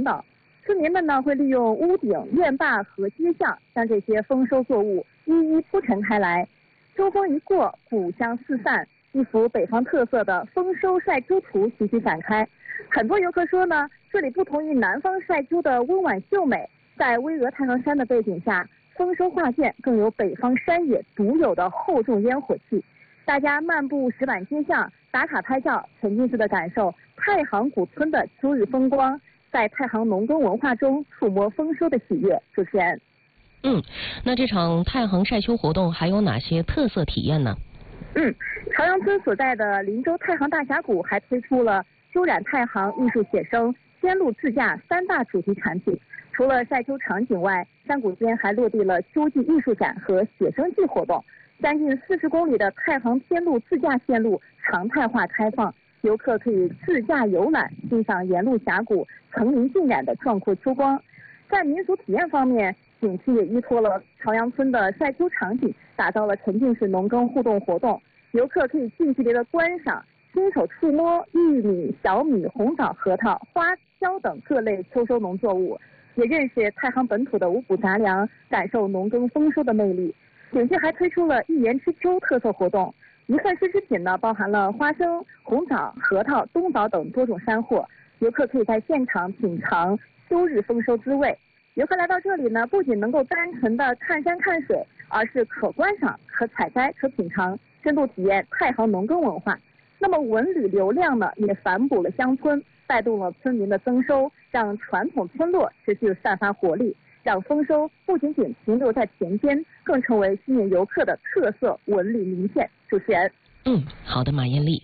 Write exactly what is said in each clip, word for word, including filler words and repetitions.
岛。村民们呢会利用屋顶、院坝和街巷，将这些丰收作物一一铺陈开来。秋风一过，谷香四散，一幅北方特色的丰收晒秋图徐徐展开。很多游客说呢，这里不同于南方晒秋的温婉秀美，在巍峨太行山的背景下，丰收画卷更有北方山野独有的厚重烟火气。大家漫步石板街巷，打卡拍照，沉浸式的感受太行古村的秋日风光，在太行农耕文化中触摸丰收的喜悦。主持人， 嗯，那这场太行晒秋活动还有哪些特色体验呢？ 嗯，朝阳村所在的林州太行大峡谷还推出了秋染太行艺术写生、天路自驾三大主题产品。除了晒秋场景外，山谷间还落地了秋季艺术展和写生季活动。将近四十公里的太行天路自驾线路常态化开放，游客可以自驾游览，欣赏沿路峡谷层林尽染的壮阔秋光。在民俗体验方面，景区也依托了朝阳村的晒秋场景，打造了沉浸式农耕互动活动。游客可以近距离的观赏、亲手触摸玉米、小米、红枣、核桃、花椒等各类秋收农作物，也认识太行本土的五谷杂粮，感受农耕丰收的魅力。景区还推出了一园吃秋特色活动，一份奢侈品呢包含了花生、红枣、核桃、冬枣等多种山货，游客可以在现场品尝秋日丰收滋味。游客来到这里呢，不仅能够单纯的看山看水，而是可观赏、可采摘、可品尝，深度体验太行农耕文化。那么文旅流量呢，也反哺了乡村，带动了村民的增收，让传统村落持续散发活力，让丰收不仅仅停留在田间，更成为吸引游客的特色文旅名片。主持人， 嗯，好的，马艳丽。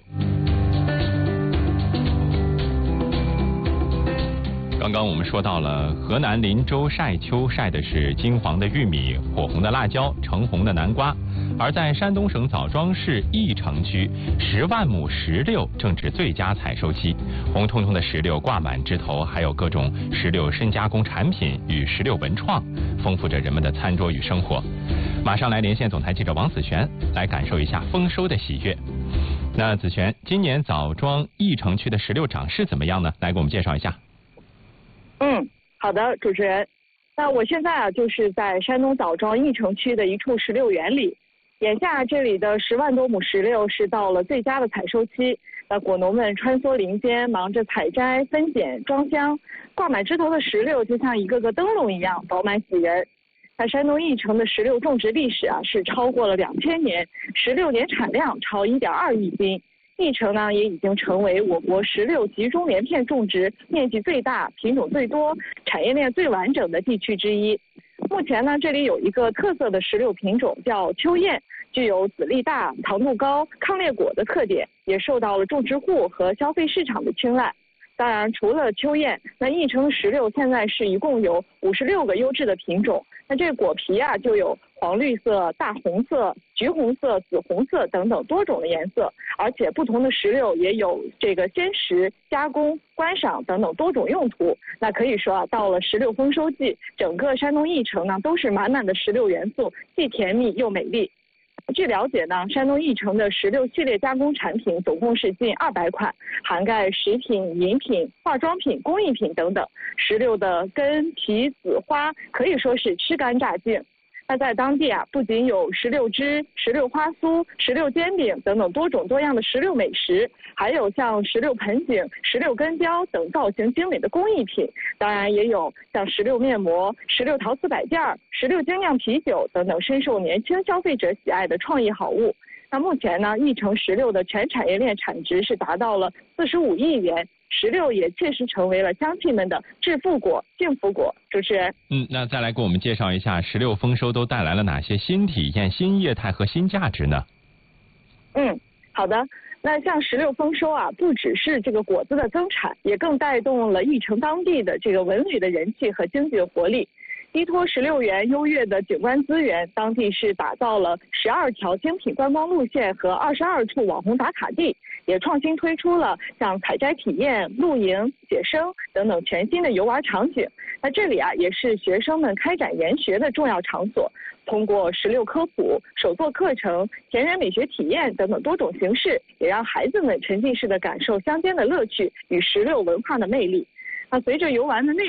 刚刚我们说到了河南林州晒秋，晒的是金黄的玉米、火红的辣椒、橙红的南瓜。而在山东省枣庄市翼城区，十万亩石榴正值最佳采收期，红彤彤的石榴挂满枝头，还有各种石榴深加工产品与石榴文创，丰富着人们的餐桌与生活。马上来连线总台记者王子璇，来感受一下丰收的喜悦。那子璇，今年枣庄翼城区的石榴长势怎么样呢？来给我们介绍一下。 嗯，好的，主持人。那我现在啊，就是在山东枣庄翼城区的一处石榴园里。眼下这里的十万多亩石榴是到了最佳的采收期，那果农们穿梭林间，忙着采摘、分拣、装箱，挂满枝头的石榴就像一个个灯笼一样，饱满喜人。那山东翼城的石榴种植历史啊，是超过了两千年，石榴年产量超一点二亿斤。翼城呢，也已经成为我国石榴集中连片种植面积最大、品种最多、产业链最完整的地区之一。目前呢，这里有一个特色的石榴品种叫秋燕，具有籽粒大、糖度高、抗裂果的特点，也受到了种植户和消费市场的青睐。当然，除了秋燕，那翼城石榴现在是一共有五十六个优质的品种。那这果皮啊，就有黄绿色、大红色、橘红色、紫红色等等多种的颜色，而且不同的石榴也有这个鲜食、加工、观赏等等多种用途。那可以说啊，到了石榴丰收季，整个山东翼城呢都是满满的石榴元素，既甜蜜又美丽。据了解呢，山东翼城的石榴系列加工产品总共是近二百款，涵盖食品、饮品、化妆品、工艺品等等。石榴的根、皮、籽、花可以说是吃干榨净。那在当地啊，不仅有石榴汁、石榴花酥、石榴煎饼等等多种多样的石榴美食，还有像石榴盆景、石榴根雕等造型精美的工艺品。当然也有像石榴面膜、石榴陶瓷摆件、石榴精酿啤酒等等深受年轻消费者喜爱的创意好物。那目前呢，翼城石榴的全产业链产值是达到了四十五亿元。石榴也确实成为了乡亲们的致富果、幸福果。主持人， 嗯，那再来给我们介绍一下石榴丰收都带来了哪些新体验、新业态和新价值呢？ 嗯，好的。那像石榴丰收啊，不只是这个果子的增产，也更带动了翼城当地的这个文旅的人气和经济的活力。依托石榴园优越的景观资源，当地是打造了十二条精品观光路线和二十二处网红打卡地，也创新推出了像采摘体验、露营、写生等等全新的游玩场景。那这里啊，也是学生们开展研学的重要场所。通过石榴科普、手作课程、田园美学体验等等多种形式，也让孩子们沉浸式的感受乡间的乐趣与石榴文化的魅力。那随着游玩的内